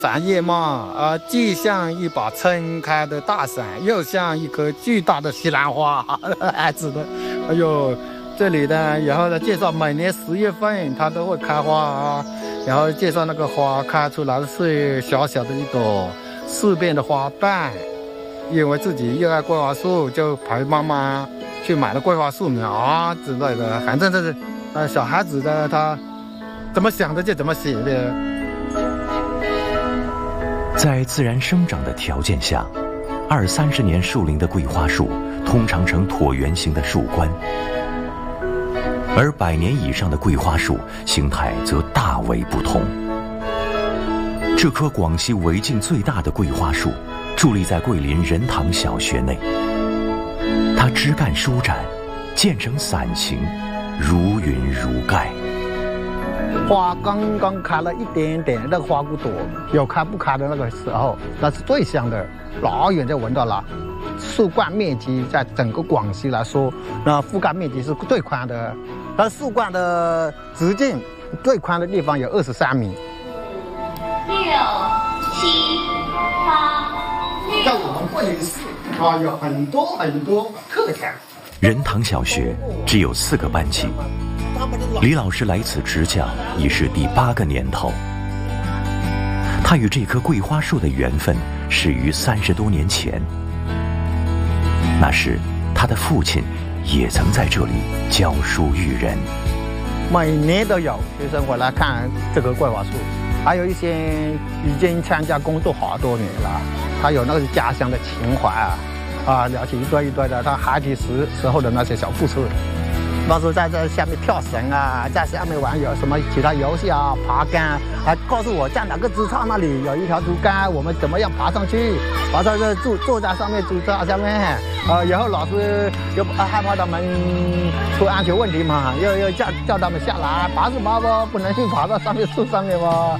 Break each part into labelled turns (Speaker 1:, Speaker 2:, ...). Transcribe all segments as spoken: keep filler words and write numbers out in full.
Speaker 1: 伞叶嘛，呃，既像一把撑开的大伞，又像一棵巨大的西兰花，哎，指的，哎呦，这里呢，然后呢，介绍每年十月份它都会开花啊，然后介绍那个花开出来是小小的一朵四边的花瓣，因为自己热爱桂花树，就陪妈妈去买了桂花树苗啊之类的，反正这是，呃，小孩子的他怎么想的就怎么写的。
Speaker 2: 在自然生长的条件下，二三十年树龄的桂花树通常呈椭圆形的树冠，而百年以上的桂花树形态则大为不同。这棵广西围境最大的桂花树伫立在桂林仁堂小学内，它枝干舒展，渐成伞形，如云如盖。
Speaker 1: 花刚刚开了一点点，那个花骨朵有开不开的那个时候，那是最香的，老远就闻到了。树冠面积在整个广西来说，那覆盖面积是最宽的，它树冠的直径最宽的地方有二十三米。
Speaker 3: 六七八，
Speaker 1: 在我们桂林市啊，有很多很多特产。
Speaker 2: 仁堂小学只有四个班级，李老师来此执教已是第八个年头。他与这棵桂花树的缘分始于三十多年前，那时他的父亲也曾在这里教书育人。
Speaker 1: 每年都有学生回来看这棵桂花树，还有一些已经参加工作好多年了，他有那个家乡的情怀啊。啊，聊起一堆一堆的，他孩提时时候的那些小故事，当时在这下面跳绳啊，在下面玩有什么其他游戏啊，爬杆，还告诉我在哪个枝杈那里有一条竹竿，我们怎么样爬上去，爬上去坐坐在上面竹杈下面，啊，然后老师又害怕他们出安全问题嘛，又又叫叫他们下来，爬什么不不能去爬到上面树上面吗？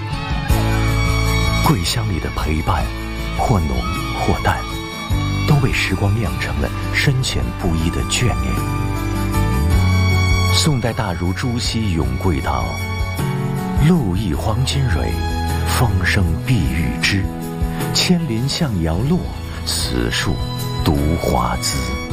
Speaker 2: 桂香里的陪伴，或浓或淡，都被时光酿成了深浅不一的眷恋。宋代大儒朱熹咏桂道：露亦黄金蕊，风生碧玉枝，千林向摇落，此树独华姿。